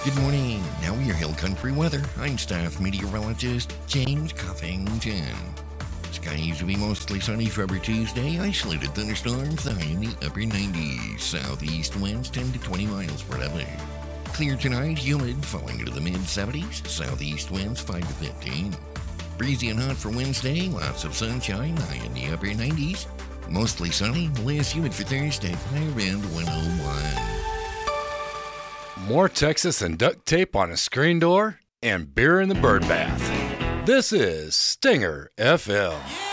Good morning. Now your Hill Country weather. I'm staff meteorologist James Cuffington. Skies will be mostly sunny for every Tuesday. Isolated thunderstorms, high in the upper 90s. Southeast winds 10 to 20 miles per hour. Clear tonight, humid, falling into the mid-70s. Southeast winds 5 to 15. Breezy and hot for Wednesday. Lots of sunshine, high in the upper 90s. Mostly sunny, less humid for Thursday, high around 101. More Texas and duct tape on a screen door and beer in the bird bath. This is Stinger FM.